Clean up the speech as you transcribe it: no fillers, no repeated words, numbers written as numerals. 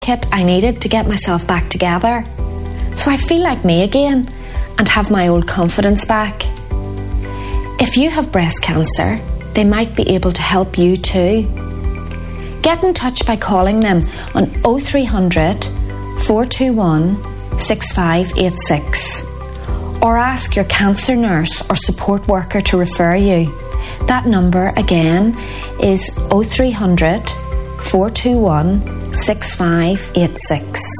kit I needed to get myself back together, so I feel like me again and have my old confidence back. If you have breast cancer, they might be able to help you too. Get in touch by calling them on 0300 421 6586 or ask your cancer nurse or support worker to refer you. That number again is 0300 421 6586.